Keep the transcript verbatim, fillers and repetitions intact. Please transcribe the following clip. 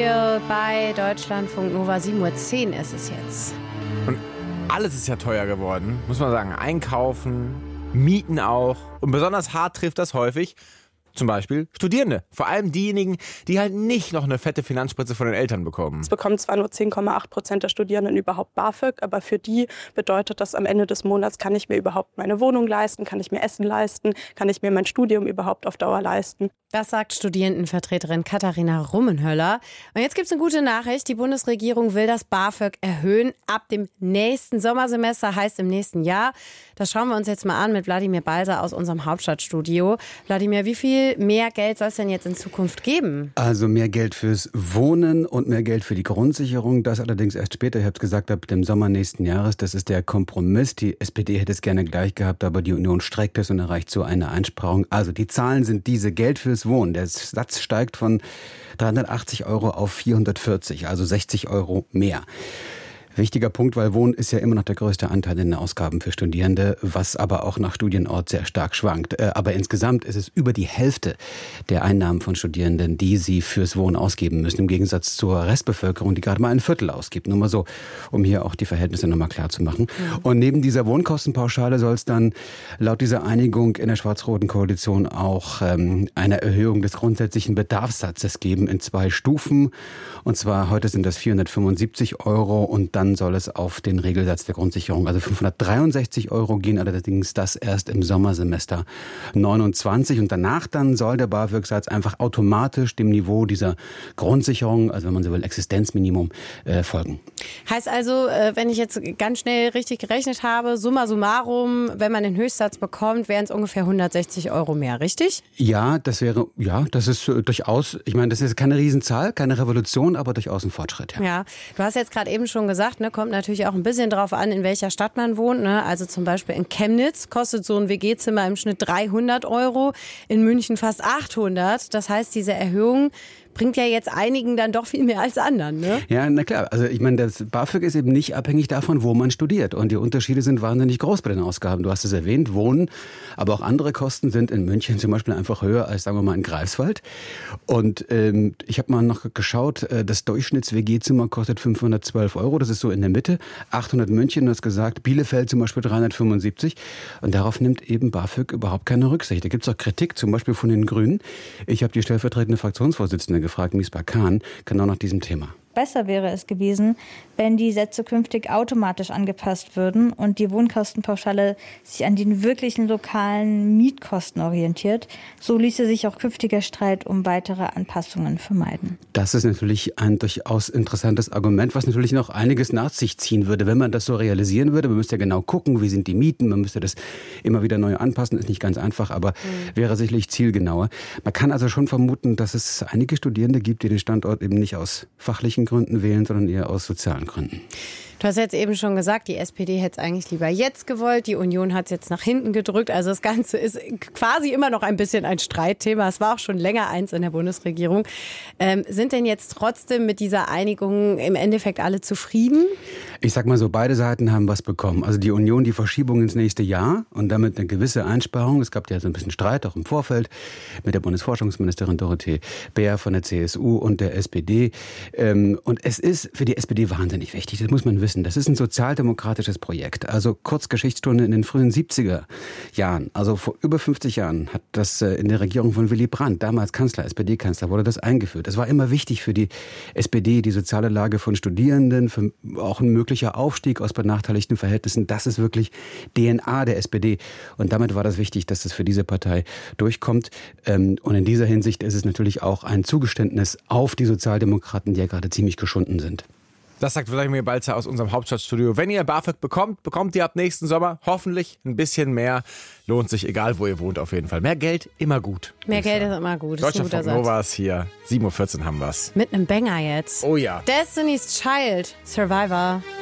Special bei Deutschlandfunk Nova. sieben Uhr zehn ist es jetzt. Und alles ist ja teuer geworden, muss man sagen. Einkaufen, Mieten auch. Und besonders hart trifft das häufig zum Beispiel Studierende. Vor allem diejenigen, die halt nicht noch eine fette Finanzspritze von den Eltern bekommen. Es bekommen zwar nur zehn Komma acht Prozent der Studierenden überhaupt BAföG, aber für die bedeutet das am Ende des Monats, kann ich mir überhaupt meine Wohnung leisten, kann ich mir Essen leisten, kann ich mir mein Studium überhaupt auf Dauer leisten. Das sagt Studierendenvertreterin Katharina Rummenhöller. Und jetzt gibt es eine gute Nachricht. Die Bundesregierung will das BAföG erhöhen ab dem nächsten Sommersemester, heißt im nächsten Jahr. Das schauen wir uns jetzt mal an mit Wladimir Balser aus unserem Hauptstadtstudio. Wladimir, wie viel mehr Geld soll es denn jetzt in Zukunft geben? Also mehr Geld fürs Wohnen und mehr Geld für die Grundsicherung. Das allerdings erst später. Ich habe es gesagt, ab dem Sommer nächsten Jahres. Das ist der Kompromiss. Die S P D hätte es gerne gleich gehabt, aber die Union streckt es und erreicht so eine Einsparung. Also die Zahlen sind diese: Geld fürs Wohnen. Der Satz steigt von dreihundertachtzig Euro auf vierhundertvierzig, also sechzig Euro mehr. Wichtiger Punkt, weil Wohnen ist ja immer noch der größte Anteil in den Ausgaben für Studierende, was aber auch nach Studienort sehr stark schwankt. Aber insgesamt ist es über die Hälfte der Einnahmen von Studierenden, die sie fürs Wohnen ausgeben müssen, im Gegensatz zur Restbevölkerung, die gerade mal ein Viertel ausgibt. Nur mal so, um hier auch die Verhältnisse nochmal klar zu machen. Mhm. Und neben dieser Wohnkostenpauschale soll es dann laut dieser Einigung in der schwarz-roten Koalition auch ähm, eine Erhöhung des grundsätzlichen Bedarfssatzes geben in zwei Stufen. Und zwar heute sind das vierhundertfünfundsiebzig Euro und dann soll es auf den Regelsatz der Grundsicherung, also fünfhundertdreiundsechzig Euro gehen, allerdings das erst im Sommersemester neunundzwanzig. Und danach dann soll der BAföG-Satz einfach automatisch dem Niveau dieser Grundsicherung, also wenn man so will, Existenzminimum, äh, folgen. Heißt also, wenn ich jetzt ganz schnell richtig gerechnet habe, summa summarum, wenn man den Höchstsatz bekommt, wären es ungefähr hundertsechzig Euro mehr, richtig? Ja, das wäre, ja, das ist äh, durchaus, ich meine, das ist keine Riesenzahl, keine Revolution, aber durchaus ein Fortschritt. Ja, ja, du hast jetzt gerade eben schon gesagt, ne, kommt natürlich auch ein bisschen drauf an, in welcher Stadt man wohnt. Ne? Also zum Beispiel in Chemnitz kostet so ein W G-Zimmer im Schnitt dreihundert Euro, in München fast achthundert. Das heißt, diese Erhöhung bringt ja jetzt einigen dann doch viel mehr als anderen, ne? Ja, na klar. Also ich meine, das BAföG ist eben nicht abhängig davon, wo man studiert. Und die Unterschiede sind wahnsinnig groß bei den Ausgaben. Du hast es erwähnt, Wohnen, aber auch andere Kosten sind in München zum Beispiel einfach höher als, sagen wir mal, in Greifswald. Und ähm, ich habe mal noch geschaut, das Durchschnitts-W G-Zimmer kostet fünfhundertzwölf Euro. Das ist so in der Mitte. achthundert München, du hast gesagt, Bielefeld zum Beispiel dreihundertfünfundsiebzig. Und darauf nimmt eben BAföG überhaupt keine Rücksicht. Da gibt es auch Kritik, zum Beispiel von den Grünen. Ich habe die stellvertretende Fraktionsvorsitzende gefragt, Misbah Khan, genau nach diesem Thema. Besser wäre es gewesen, wenn die Sätze künftig automatisch angepasst würden und die Wohnkostenpauschale sich an den wirklichen lokalen Mietkosten orientiert. So ließe sich auch künftiger Streit um weitere Anpassungen vermeiden. Das ist natürlich ein durchaus interessantes Argument, was natürlich noch einiges nach sich ziehen würde, wenn man das so realisieren würde. Man müsste ja genau gucken, wie sind die Mieten, man müsste das immer wieder neu anpassen, ist nicht ganz einfach, aber mhm. wäre sicherlich zielgenauer. Man kann also schon vermuten, dass es einige Studierende gibt, die den Standort eben nicht aus fachlichen Gründen wählen, sondern eher aus sozialen Gründen. Du hast jetzt eben schon gesagt, die S P D hätte es eigentlich lieber jetzt gewollt, die Union hat es jetzt nach hinten gedrückt. Also das Ganze ist quasi immer noch ein bisschen ein Streitthema. Es war auch schon länger eins in der Bundesregierung. Ähm, sind denn jetzt trotzdem mit dieser Einigung im Endeffekt alle zufrieden? Ich sag mal so, beide Seiten haben was bekommen. Also die Union die Verschiebung ins nächste Jahr und damit eine gewisse Einsparung. Es gab ja so ein bisschen Streit auch im Vorfeld mit der Bundesforschungsministerin Dorothee Bär von der C S U und der S P D. Ähm, und es ist für die S P D wahnsinnig wichtig, das muss man wissen. Das ist ein sozialdemokratisches Projekt. Also kurz Geschichtsstunde in den frühen siebziger Jahren, also vor über fünfzig Jahren, hat das in der Regierung von Willy Brandt, damals Kanzler, S P D-Kanzler, wurde das eingeführt. Das war immer wichtig für die S P D, die soziale Lage von Studierenden, für auch ein möglicher Aufstieg aus benachteiligten Verhältnissen. Das ist wirklich D N A der S P D. Und damit war das wichtig, dass das für diese Partei durchkommt. Und in dieser Hinsicht ist es natürlich auch ein Zugeständnis auf die Sozialdemokraten, die ja gerade ziemlich geschunden sind. Das sagt Wladimir Balzer aus unserem Hauptstadtstudio. Wenn ihr BAföG bekommt, bekommt ihr ab nächsten Sommer hoffentlich ein bisschen mehr. Lohnt sich, egal wo ihr wohnt, auf jeden Fall. Mehr Geld, immer gut. Mehr Geld ist immer gut. Deutschlandfunk Nova ist hier. sieben Uhr vierzehn haben wir's. Mit einem Banger jetzt. Oh ja. Destiny's Child, Survivor.